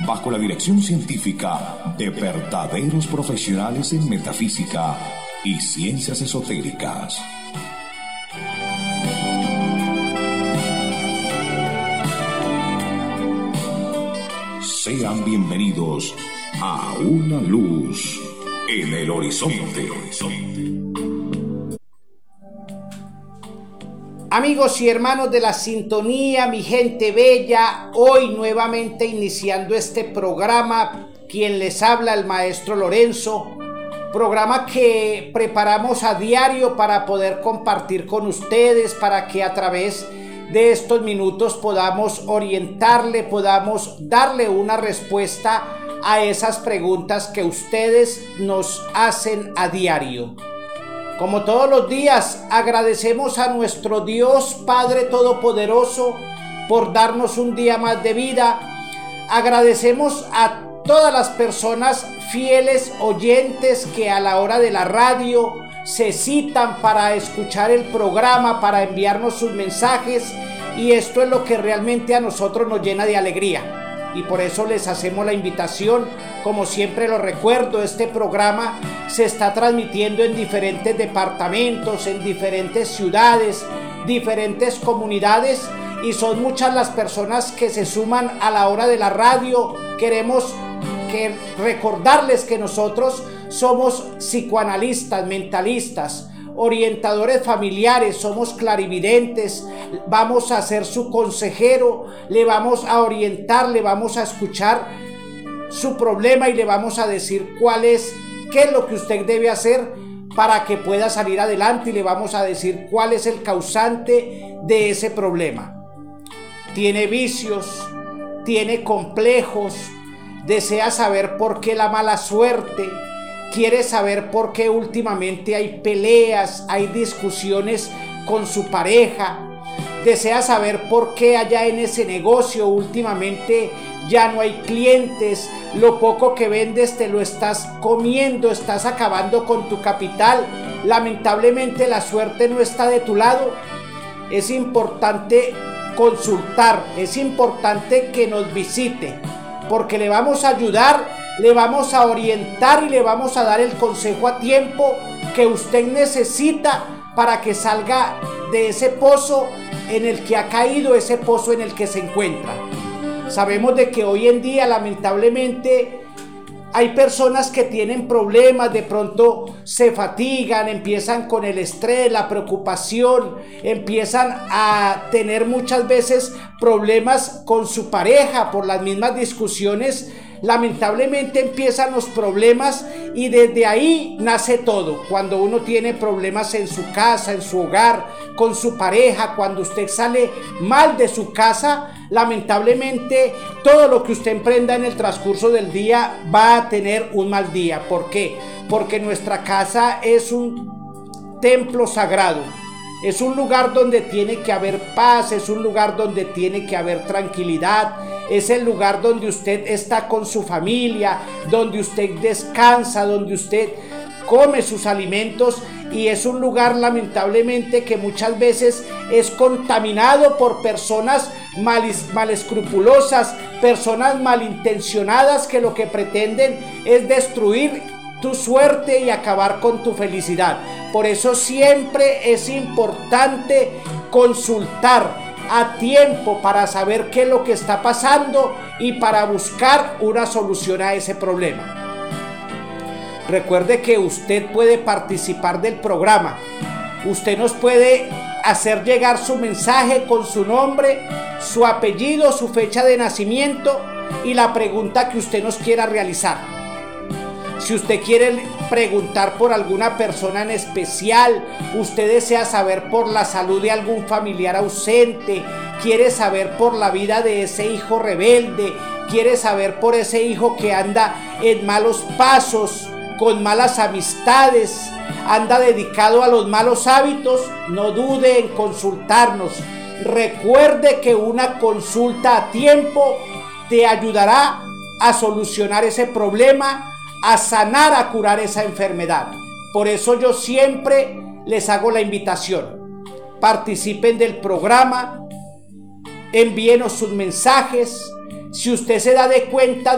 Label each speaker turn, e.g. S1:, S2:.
S1: bajo la dirección científica de verdaderos profesionales en metafísica y ciencias esotéricas. Sean bienvenidos a Una Luz en el Horizonte.
S2: Amigos y hermanos de la sintonía, mi gente bella, hoy nuevamente iniciando este programa, quien les habla, el maestro Lorenzo, programa que preparamos a diario para poder compartir con ustedes, para que a través de estos minutos podamos orientarle, podamos darle una respuesta a esas preguntas que ustedes nos hacen a diario. Como todos los días, agradecemos a nuestro Dios Padre Todopoderoso por darnos un día más de vida. Agradecemos a todas las personas fieles oyentes que a la hora de la radio se citan para escuchar el programa, para enviarnos sus mensajes, y esto es lo que realmente a nosotros nos llena de alegría. Y por eso les hacemos la invitación, como siempre lo recuerdo, este programa se está transmitiendo en diferentes departamentos, en diferentes ciudades, diferentes comunidades, y son muchas las personas que se suman a la hora de la radio. Queremos recordarles que nosotros somos psicoanalistas, mentalistas, orientadores familiares, somos clarividentes, vamos a ser su consejero, le vamos a orientar, le vamos a escuchar su problema y le vamos a decir qué es lo que usted debe hacer para que pueda salir adelante, y le vamos a decir cuál es el causante de ese problema. Tiene vicios, tiene complejos, desea saber por qué la mala suerte, quiere saber por qué últimamente hay peleas, hay discusiones con su pareja, desea saber por qué allá en ese negocio últimamente ya no hay clientes, lo poco que vendes te lo estás comiendo, estás acabando con tu capital, lamentablemente la suerte no está de tu lado. Es importante consultar, es importante que nos visite, porque le vamos a ayudar, le vamos a orientar y le vamos a dar el consejo a tiempo que usted necesita para que salga de ese pozo en el que ha caído, ese pozo en el que se encuentra. Sabemos de que hoy en día lamentablemente hay personas que tienen problemas, de pronto se fatigan, empiezan con el estrés, la preocupación, empiezan a tener muchas veces problemas con su pareja por las mismas discusiones. Lamentablemente empiezan los problemas y desde ahí nace todo. Cuando uno tiene problemas en su casa, en su hogar, con su pareja, cuando usted sale mal de su casa, lamentablemente todo lo que usted emprenda en el transcurso del día va a tener un mal día. ¿Por qué? Porque nuestra casa es un templo sagrado. Es un lugar donde tiene que haber paz, es un lugar donde tiene que haber tranquilidad, es el lugar donde usted está con su familia, donde usted descansa, donde usted come sus alimentos, y es un lugar lamentablemente que muchas veces es contaminado por personas malescrupulosas, personas malintencionadas que lo que pretenden es destruir tu suerte y acabar con tu felicidad. Por eso siempre es importante consultar a tiempo para saber qué es lo que está pasando y para buscar una solución a ese problema. Recuerde que usted puede participar del programa. Usted nos puede hacer llegar su mensaje con su nombre, su apellido, su fecha de nacimiento y la pregunta que usted nos quiera realizar. Si usted quiere preguntar por alguna persona en especial, usted desea saber por la salud de algún familiar ausente, quiere saber por la vida de ese hijo rebelde, quiere saber por ese hijo que anda en malos pasos, con malas amistades, anda dedicado a los malos hábitos, no dude en consultarnos. Recuerde que una consulta a tiempo te ayudará a solucionar ese problema, a sanar, a curar esa enfermedad. Por eso yo siempre les hago la invitación: participen del programa, envíenos sus mensajes. Si usted se da de cuenta